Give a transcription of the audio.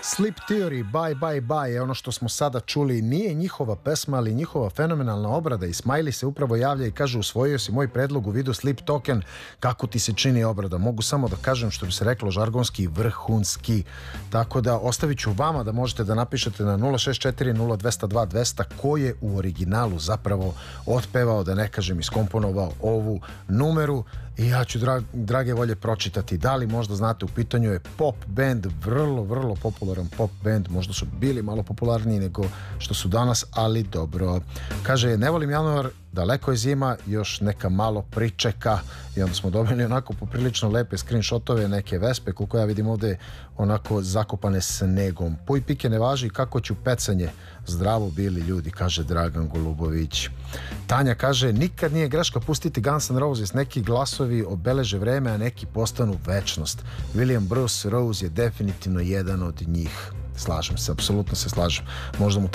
Sleep Theory, Bye Bye Bye je ono što smo sada čuli. Nije njihova pesma, ali njihova fenomenalna obrada. I Smiley se upravo javlja i kaže: usvojio si moj predlog u vidu Sleep Token, kako ti se čini obrada? Mogu samo da kažem, što bi se reklo žargonski, vrhunski. Tako da ostavit ću vama da možete da napišete na 064 0202 200 ko je u originalu zapravo otpevao, da ne kažem iskomponovao ovu numeru. I ja ću, drage volje, pročitati. Da li možda znate, u pitanju je pop band, vrlo popularan pop band. Možda su bili malo popularniji nego što su danas, ali dobro. Kaže: ne volim januar, daleko je zima, još neka malo pričeka. I onda smo dobili onako poprilično lepe screenshotove, neke vespe, koliko ja vidim ovde, onako zakopane snegom. Puj pike ne važi, kako ću pecanje. Zdravo bili ljudi, kaže Dragan Golubović. Tanja kaže: nikad nije greška pustiti Guns N' Roses, neki glasovi obeleže vreme, a neki postanu večnost. William Bruce Rose je definitivno jedan od njih. Slažem se, apsolutno se slažem. Možda mu